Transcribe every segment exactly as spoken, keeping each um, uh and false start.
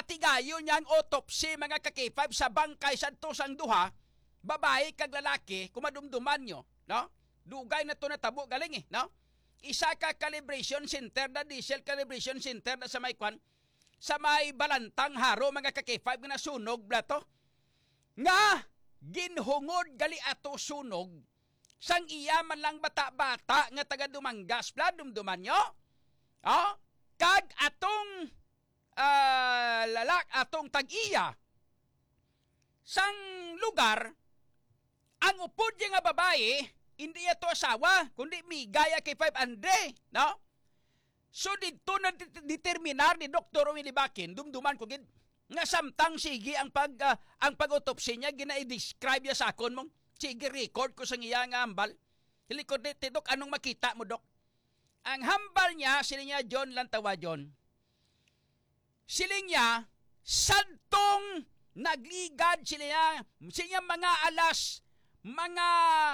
patigayon niyang autopsy mga ka-K five sa bangkay sa tosang duha, babae kag lalaki, kumadumduman nyo, no? Dugay na to natabo galing eh, no? Isa ka calibration center na diesel calibration center na sa may kwan, sa may balantang haro mga ka-K five nga nasunog blato. Nga ginhungod gali ato sunog sang iya man lang bata-bata nga taga Dumanggas bla dumduman nyo. Oh, kag atong uh, lalak atong tag-iya sang lugar ang upod nga babae hindi ito asawa kundi migaya kay five Andre, no? So dito na determinar ni Doktor Willie Bakin dumduman ko gid nga samtang sige ang pag uh, ang pag-autopsy niya gina-describe ya sa akon mong sige record ko sa iya nga hambal. Hilikod dito dok anong makita mo dok? Ang hambal niya sila niya John Lantawa John. Siling niya santong nagligad sila niya, sila niya mga alas mga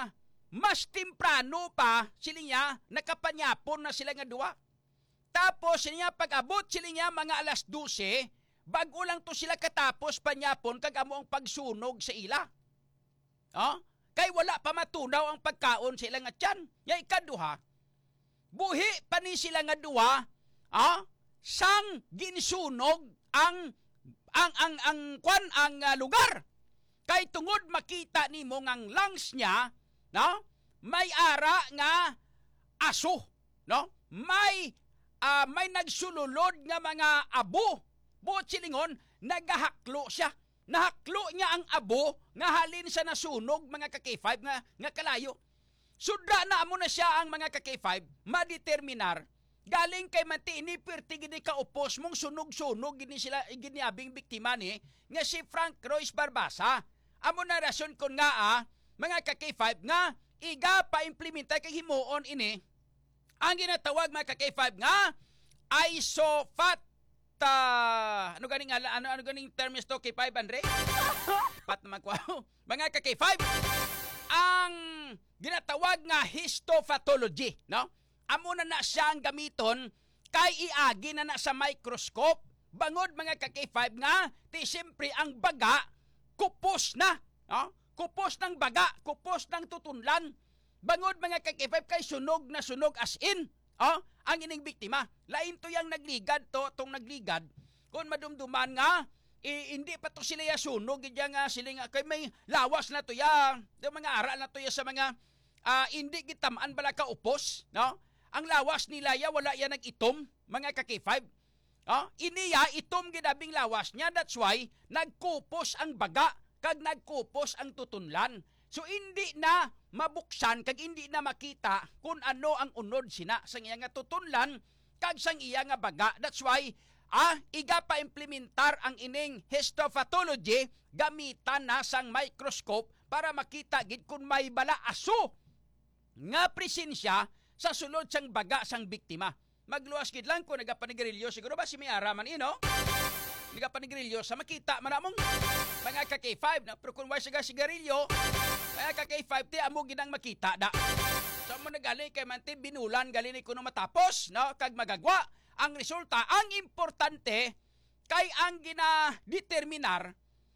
mas temprano pa sila niya nakapanyapon na sila nga duwa. Tapos sila niya pag-abot sila niya mga alas dose bago lang to sila katapos panyapon kag amo ang pagsunog sa ila. Oh? Kay wala pa matunaw ang pagkaon sa ila nga tiyan. Nga ikaduha, buhi pa ni sila nga duha, ah, sang ginsunog ang ang ang ang kwan ang uh, lugar. Kay tungod makita nimo ngang lungs niya, no? May ara nga aso, no? May uh, may nagsululod nga mga abo. Buot silingon, nagahaklo siya. Nahaklo niya ang abo nga halin sa nasunog mga ka-K five nga, nga kalayo. Sudra na mo na siya ang mga ka-K five madeterminar galing kay manti ini perti gini kaupos mong sunog-sunog gini sila giniabing biktima ni nga si Frank Royce Barbasa. Amo na rason kon nga ah, mga ka-K five nga iga pa implementa kay himuon ini ang ginatawag mga ka-K five nga isofat. Uh, ano ganing ala ano ano ganing term is to K five Andre? Pat naman ko. Mga ka-K five ang ginatawag nga histopathology, no? Amo na na siya ang gamiton kay iagi na na sa microscope. Bangod mga ka-K five nga ti siyempre ang baga kupos na, no? Kupos ng baga, kupos ng tutunlan. Bangod mga ka-K five kay sunog na sunog as in. Oh, ang ining biktima, lain to yang nagligad to, tong nagligad, kung madumduman nga, eh, hindi pa to sila ya sunog, idya nga sila nga, kay may lawas na to ya, yung mga aral na to ya sa mga, uh, hindi gitamaan bala ka upos, no? Ang lawas nila ya, wala ya nag-itom, mga ka-K five. Oh, iniya, itom ginabing lawas niya, that's why, nagkupos ang baga, kag nagkupos ang tutunlan. So, hindi na mabuksan, kag hindi na makita kung ano ang unod sina sang iya nga tutunlan, kag sang iya nga baga. That's why, ah, iga pa implementar ang ining histopathology, gamitan na sang microscope para makita gid kung may bala aso nga presensya sa sulod sang baga sang biktima. Magluwas gid lang kung nagapanigrilyo, siguro ba si Miara man ino? Nagapanigrilyo sa makita man among mga ka-K five na pero kung wala siya sigarilyo, mga ka-K five ti amo ginang makita da. So mo nagali kay manti binulan gali ni kuno matapos, no? Kag magagwa ang resulta. Ang importante kay ang gina-determinar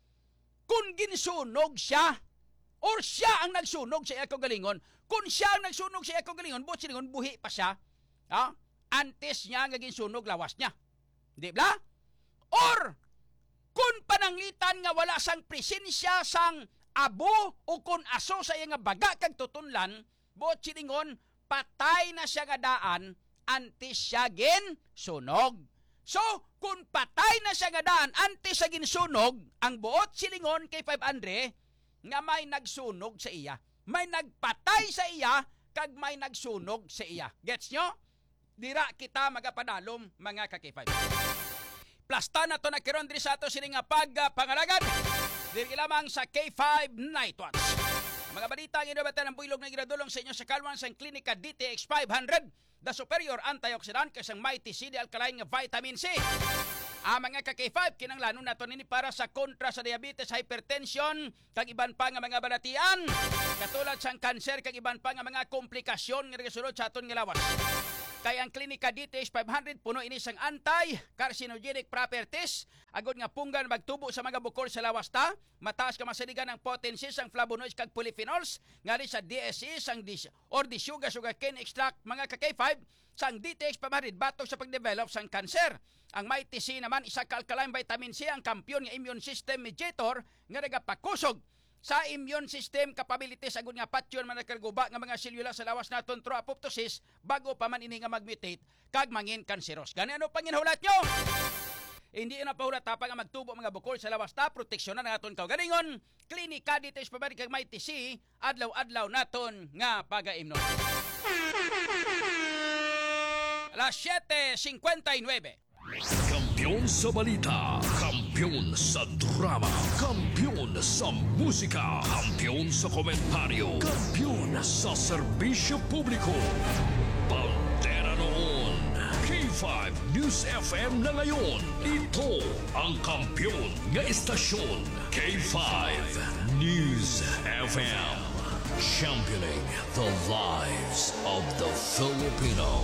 kung ginsunog siya or siya ang nagsunog sa iya kagalingon. Kung siya ang nagsunog sa iya kagalingon, buot silingon buhi pa siya. No? Antes niya nga ginsunog lawas niya. Di ba? Or kung pananglitan nga wala sang presensya sang abo o kung aso sa iya nga baga kag tutunlan, buot silingon patay na siya nga daan antes siya gin sunog. So, kung patay na siya nga daan antes siya gin sunog, ang buot silingon kay five Andre nga may nagsunog sa iya. May nagpatay sa iya kag may nagsunog sa iya. Gets nyo? Dira kita magapadalom mga ka-K five. Plasta na to na kiron diri sa ato sini nga pagpangalagad. Diri lamang sa K five Night Watch. Mga balita ang inobatan ng builog na ginadulong sa inyo sa kalwan sa Klinika D T X five hundred, the superior antioxidant kasang mighty C D alkaline nga vitamin C. Ang mga ka-K five kinanglanon nato nini para sa kontra sa diabetes, hypertension, kag iban pa nga mga balatian, katulad sang kanser kag iban pa nga mga komplikasyon nga resulod sa aton nga lawas. Kay ang Klinika D T H five hundred puno ini sang anti-carcinogenic properties. Agod nga punggan magtubo sa mga bukol sa lawas ta. Mataas ka masaligan ng potency sang flavonoids kag polyphenols. Nga rin sa D S C sang dis or di sugar sugarcane extract mga ka K five. Sang D T H five hundred batok sa pagdevelop sang kanser. Ang Mighty C naman isa ka alkaline vitamin C ang kampiyon nga immune system mediator nga nagapakusog sa immune system capabilities agud nga patyon man nagkarguba nga mga selula sa lawas naton through apoptosis bago pa man ini nga magmutate kag mangin kanseros. Gani ano panginhulat nyo? Hindi na pahulat tapang nga magtubo mga bukol sa lawas ta proteksyonan nga aton kaugalingon. Klinika D T H pabalik kag Mighty C adlaw-adlaw naton nga pagaimnon. Alas siete fifty-nine. Kampiyon sa balita, kampiyon sa drama, kampiyon sa musika, kampiyon sa komentaryo, kampiyon sa serbisyo publiko. Bandera noon, K five News F M na ngayon. Ito ang kampiyon nga istasyon, K five News F M. Championing the lives of the Filipino.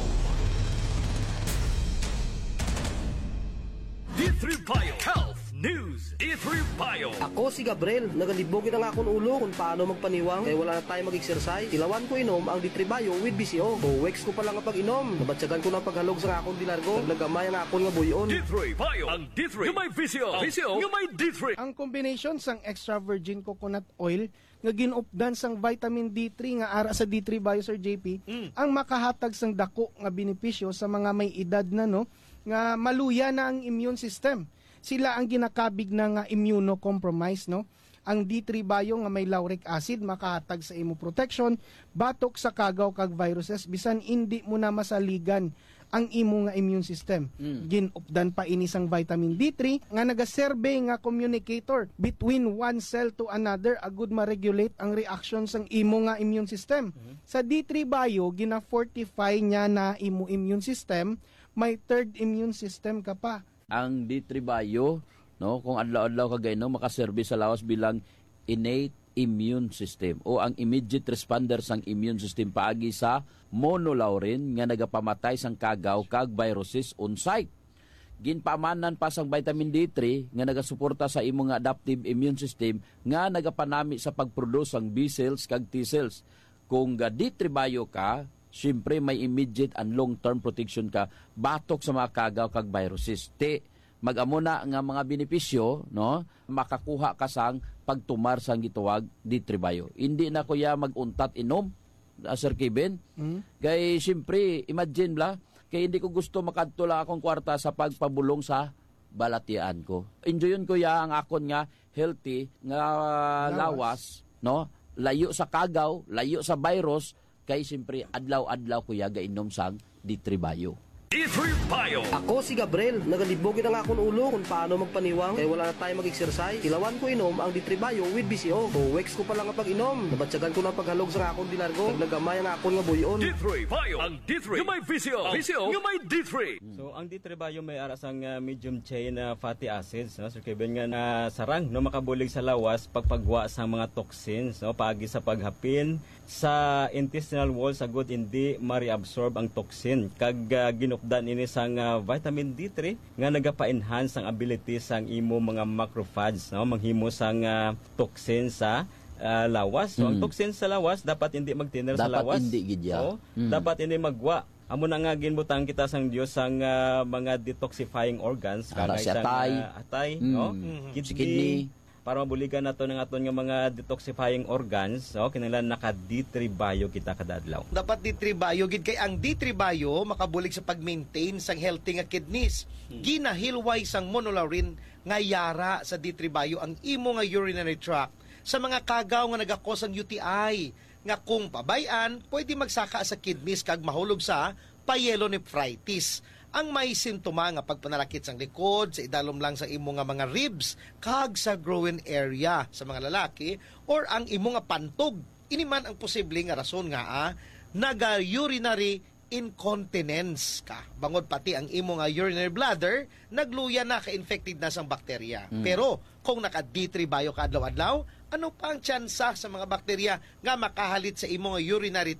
D three Bio Health News. D three Bio. Ako si Gabriel, nagalibogin ang akong ulo kung paano magpaniwang kaya wala na tayo mag-exercise. Ilawan ko inom ang D three Bio with B C O. O weeks ko pa lang ang pag-inom. Nabatsagan ko ng paghalog sa akong dilargo. Naglagamay ang akong nga buyon. D three Bio. Ang D three. Yung may V C O. V C O. Yung may D three. Ang combination sang extra virgin coconut oil nga ginupdan sang vitamin D three nga ara sa D three Bio Sir J P mm. ang makahatag sang dako nga benepisyo sa mga may edad na no nga maluya na ang immune system. Sila ang ginakabig na nga immunocompromised no. Ang D three Bio nga may lauric acid makahatag sa imo protection batok sa kagaw kag viruses bisan hindi mo na masaligan ang imo nga immune system. Mm. Ginupdan pa ini sang vitamin D three nga nagaserbe nga communicator between one cell to another agud ma-regulate ang reaction sang imo nga immune system. Mm. Sa D three Bio gina-fortify niya na imo immune system, may third immune system ka pa. Ang D three Bio, no, kung adlaw-adlaw ka gayno makaserbe sa lawas bilang innate immune system o ang immediate responder sang immune system paagi sa monolaurin nga nagapamatay sang kagaw kag viruses on site. Ginpamanan pa sang vitamin D three nga nagasuporta sa imong adaptive immune system nga nagapanami sa pagproduce sang B cells kag T cells. Kung ga D three Bio ka, siyempre may immediate and long-term protection ka batok sa mga kagaw kag viruses. Te, mag-amo na nga mga benepisyo, no, makakuha ka sang pagtumar sang gituwag D three Bio. Hindi na kuya mag-untat inom, uh, Sir Kevin. Mm-hmm. Kay siyempre, imagine bla, kay hindi ko gusto makadto lang akong kwarta sa pagpabulong sa balatian ko. Enjoyin ko ya ang akon nga healthy nga lawas, lawas no, layo sa kagaw, layo sa virus. Kay siyempre adlaw-adlaw kuya gainom sang D three Bio. D three Bio. Ako si Gabriel, nagalibogin ang akong ulo kung paano magpaniwang kaya wala na tayo mag-exercise. Ilawan ko inom ang D three Bio with B C O. O weeks ko pa lang ang pag-inom. Nabatsagan ko ng paghalog sa akong dilargo. Naglagamay ang akong nga buyon. D three Bio. Ang D three. Yung may V C O. V C O. Yung may D three. So ang D three Bio may ara sang uh, medium chain uh, fatty acids, no? Sir Kevin nga na sarang no makabulig sa lawas pagpagwa sa mga toxins, no, paagi sa paghapin sa intestinal wall sa good hindi ma-reabsorb ang toxin kag uh, ginupdan ini sang uh, vitamin D three nga nagapa-enhance ang ability sang imo mga macrophages, no, manghimo sang uh, toxin sa uh, lawas. So mm. ang toxin sa lawas dapat hindi magtiner sa lawas. Dapat hindi gidya. So, mm. dapat hindi magwa. Amo na nga ginbutang kita sang Dios sang uh, mga detoxifying organs kagay sang atay, uh, atay mm. no, mm-hmm. kidney, kidney para mabuligan nato ng aton nga mga detoxifying organs, no, kinahanglan naka D three Bio kita kada adlaw. Dapat D three Bio gid kay ang D three Bio makabulig sa pag-maintain sang healthy nga kidneys. Hmm. Ginahilway sang monolaurin nga yara sa D three Bio ang imo nga urinary tract sa mga kagaw nga nagakos ang U T I nga kung pabayan pwede magsaka sa kidneys kag mahulog sa pyelonephritis. Ang may simptoma nga pagpanalakit sang likod, sa idalom lang sa imo nga mga ribs, kag sa groin area sa mga lalaki, or ang imo nga pantog. Ini man ang posible nga rason nga ah, naga-urinary incontinence ka. Bangod pati ang imo nga urinary bladder, nagluya na ka-infected na sang bakterya. Mm. Pero kung naka D three Bio ka adlaw-adlaw, ano pa ang tsansa sa mga bakterya nga makahalit sa imo nga urinary tract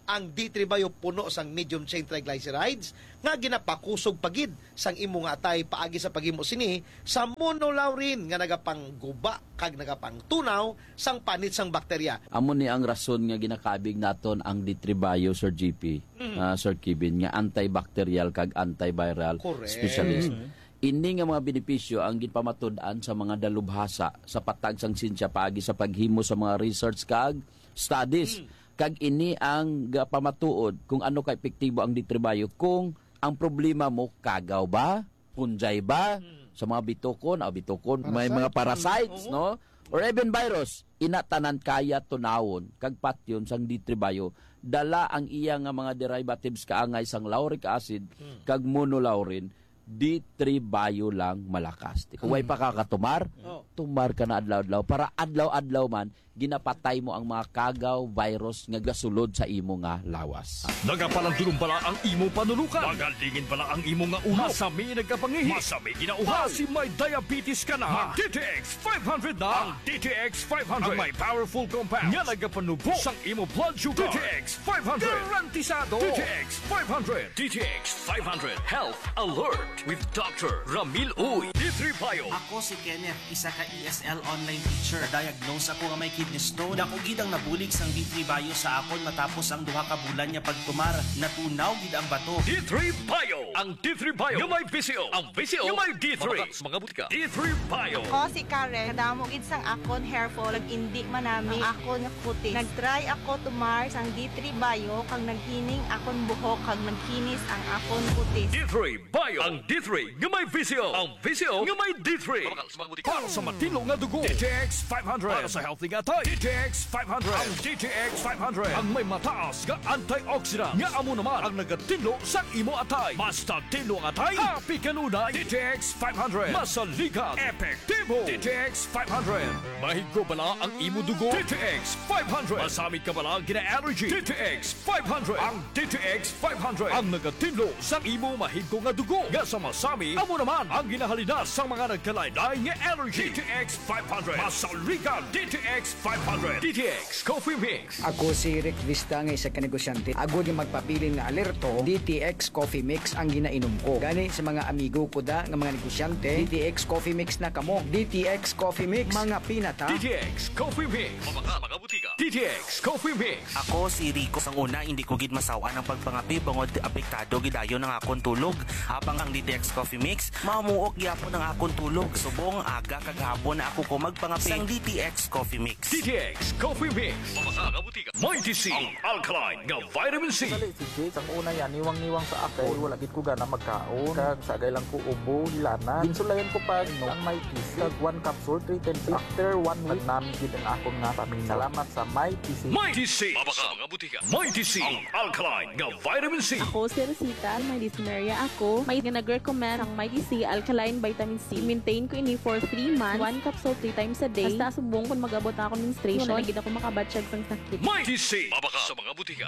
ang D three bayo puno sang medium chain triglycerides nga ginapakusog pagid sang imo nga atay paagi sa paghimo sini sa monolaurin nga nagapangguba kag nagapangtunaw sang panit sang bakterya. Amo ni ang rason nga ginakabig naton ang D three bayo, Sir G P, mm. uh, Sir Kevin, nga antibacterial kag antiviral Correct. specialist. Mm. Ini nga mga benepisyo ang ginpamatud-an sa mga dalubhasa sa patag sang sinsya paagi sa paghimo sa mga research kag studies. Mm. Kag ini ang pamatuod kung ano ka epektibo ang D three bayo kung ang problema mo kagaw ba, punjay ba, hmm. sa mga bitokon, o bitokon, Parasite. May mga parasites, hmm. no? Or even virus, inatanan kaya tunawon kag patyon sang D three bayo dala ang iya nga mga derivatives kaangay sang lauric acid hmm. kag monolaurin. D three bayo lang malakas. Kung way pa kakatumar, tumar ka na adlaw-adlaw para adlaw-adlaw man ginapatay mo ang mga kagaw, virus nga gasulod sa imo nga lawas. Nagapalandulong pala ang imo panulukan. Magalingin pala ang imo nga ulo. Masami nagkapangihi. Masami ginauhan. Kasi may diabetes ka na. Mag D T X five hundred na. Ang D T X five hundred. Ang may powerful compounds. Nga nagapanubo sang imo blood sugar. D T X five hundred. Garantisado. D T X five hundred. D T X five hundred. Health Alert with Doctor Ramil Uy. D three bayo. Ako si Kenneth, isa ka E S L online teacher. Diagnose ako nga may kidney stone. Dako gid ang nabulig sang D three bayo sa akon matapos ang duha ka bulan niya pagtumar. Natunaw gid ang bato. D three bayo. Ang D three bayo. Yung may V C O. Ang V C O. Yung may D three. Mga butika. D three bayo. Ako si Karen. Kadamo gid sang akon hair fall. Nag-indi manami ang akon nga kutis. Nag-try ako tumar sang D three bayo kag naghining akon buhok kag nagkinis ang akon kutis. D three bayo. Ang D three nga may V C O. Ang V C O nga may D three. Para sa matino nga dugo. D T X five hundred. Para sa healthy nga tay. D T X five hundred. Ang D T X five hundred. Ang may mataas nga antioxidant. Nga amo naman ang nagatino sa imo atay. Basta tino ang atay. Happy kanunay. D T X five hundred. Masaligan. Epektibo. D T X five hundred. Mahigo bala ang imo dugo. D T X five hundred. Masamit ka bala gina-allergy. D T X five hundred. Ang D T X five hundred. Ang nagatino sa imo mahigo nga dugo. Nga sa masami, amo naman ang ginahalinas sa mga nagkalaylay nga allergy. D T X five hundred. Masaligan. D T X five hundred. D T X Coffee Mix. Ako si Rick Vista nga isa ka negosyante. Agod yung magpabilin nga alerto, D T X Coffee Mix ang ginainom ko. Gani sa mga amigo ko da nga mga negosyante, D T X Coffee Mix na kamo. D T X Coffee Mix, mga pinata. D T X Coffee Mix. Mga mga butika. D T X Coffee Mix. Ako si Rico. Sang una, hindi ko gid masawa ng pagpangapi bangod apektado gidayon ng akon tulog. Habang ang D T X Coffee Mix, mamuok gyapon ng akon tulog. Subong aga kagahapon na ako ko magpangapi sang D T X Coffee Mix. D T X Coffee Mix. Mga mga butika. Mighty C. Ang alkaline nga vitamin C. Dali si Jake, ang una yan, niwang-niwang sa ako. Wala gid ko gana magkaon. Kag sagay lang ko ubo, hilanan. Ginsulayan ko pa no, ang Mighty C. Kag one capsule, three ten C. After one week, namin gid ang akong nga paminaw. Salamat sa Mighty C. Mighty C. Mga mga butika. Mighty C. Ang alkaline nga vitamin C. Ako si Rosita, may dysmenorrhea ako. May nag-recommend ang Mighty C Alkaline Vitamin C. Maintain ko ini for three months. One capsule three times a day. Basta subong kung mag-abot ako menstruation. Wala gid ako makabatsyag sang sakit. Mighty C. Mabaka sa mga butika.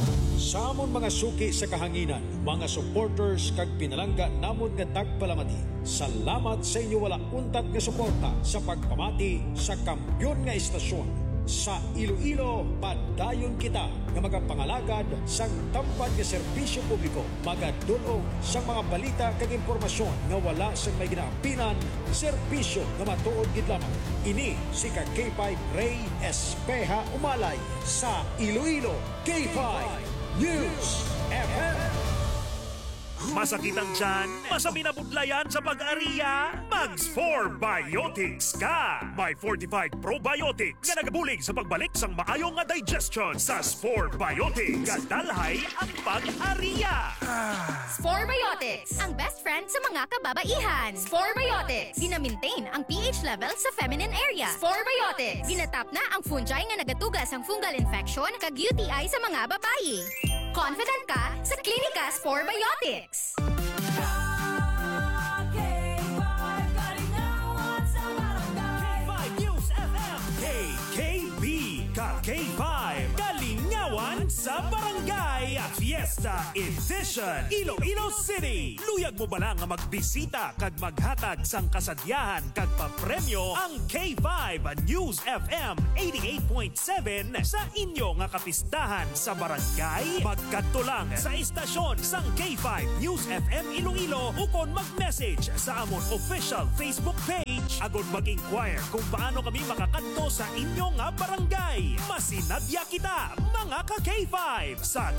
Sa amon mga suki sa kahanginan, mga supporters kag pinalangga namon nga tagpalamati. Salamat sa inyo wala untat nga suporta sa pagpamati sa Kampyon nga istasyon. Sa Iloilo, padayon kita nga magapangalagad sang tampad nga serbisyo publiko, magadulong sang mga balita kag impormasyon nga wala sang may ginaapinan, serbisyo nga matuod gid lamang. Ini si ka K five Ray Espeja Umalay sa Iloilo K five News F M. Masakit ang tiyan? Masami na budlayan sa pag-ariya? Mags four Biotics ka! May fortified probiotics nga nagabulig sa pagbalik sang maayong nga digestion sa Spore Biotics. Kadalhay ang pag-ariya! Spore Biotics, ang best friend sa mga kababaihan. Spore Biotics, gina-maintain ang pH level sa feminine area. Spore Biotics, ginatap na ang fungi nga nagatugas ang fungal infection kag U T I sa mga babae. Confident ka sa Klinika Spore Biotics. K K B, Ka K five, Kalingawan sa Barangay. At yes, Fiesta Edition Iloilo City. Luyag mo ba lang nga magbisita kag maghatag sang kasadyahan kag papremyo ang K five News F M eighty-eight point seven sa inyo nga kapistahan sa barangay. Magkadto lang sa istasyon sang K five News F M Iloilo ukon mag-message sa amon official Facebook page agon mag-inquire kung paano kami makakadto sa inyo nga barangay. Masinadya kita mga ka K five sa